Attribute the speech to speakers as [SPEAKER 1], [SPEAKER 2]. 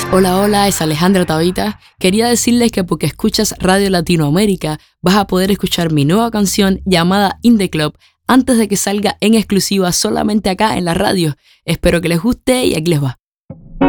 [SPEAKER 1] Hola, hola, es Alejandra Tabita. Quería decirles que porque escuchas Radio Latinoamérica vas a poder escuchar mi nueva canción llamada In The Club antes de que salga en exclusiva solamente acá en la radio. Espero que les guste y aquí les va.